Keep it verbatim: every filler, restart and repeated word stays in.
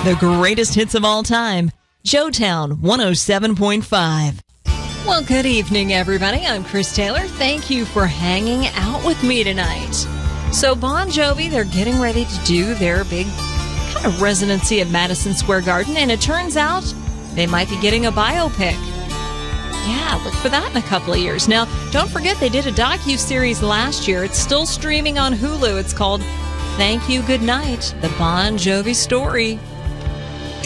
the greatest hits of all time. Joetown one oh seven point five. Well, good evening, everybody. I'm Chris Taylor. Thank you for hanging out with me tonight. So Bon Jovi, they're getting ready to do their big kind of residency at Madison Square Garden, and it turns out they might be getting a biopic. Yeah, look for that in a couple of years. Now, don't forget they did a docu-series last year. It's still streaming on Hulu. It's called Thank You, Good Night, The Bon Jovi Story.